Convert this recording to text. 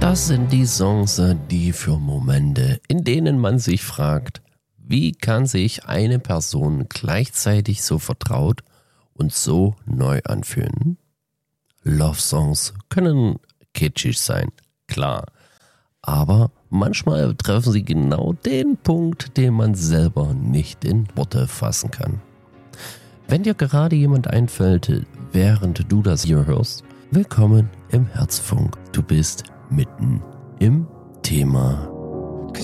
Das sind die Songs, die für Momente, in denen man sich fragt, wie kann sich eine Person gleichzeitig so vertraut und so neu anfühlen? Love-Songs können kitschig sein, klar. Aber manchmal treffen sie genau den Punkt, den man selber nicht in Worte fassen kann. Wenn dir gerade jemand einfällt, während du das hier hörst, willkommen im Herzfunk. Du bist mitten im Thema.